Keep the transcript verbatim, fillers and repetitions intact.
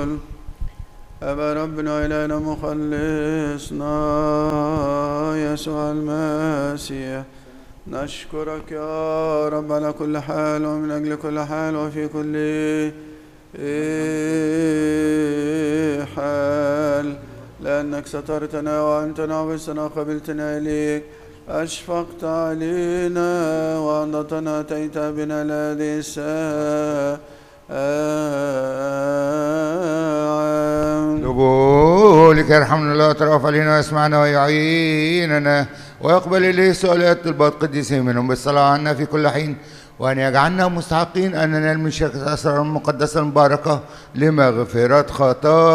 أبا ربنا إلهنا مخلصنا يسوع المسيح، نشكرك يا رب على كل حال ومن أجل كل حال وفي كل حال، لأنك سترتنا وأنتنا وبستنا وقبلتنا إليك، أشفقت علينا وأنضتنا أتيت بنا لهذه الساعة. لك يرحمنا الله ويترأف علينا ويسمعنا ويعيننا ويقبل إليه سؤالات طلبات قديسين منهم بالصلاة عنا في كل حين، وأن يجعلنا مستحقين أن ننال من شركة أسرار المقدسة المباركة لمغفرة خطايانا.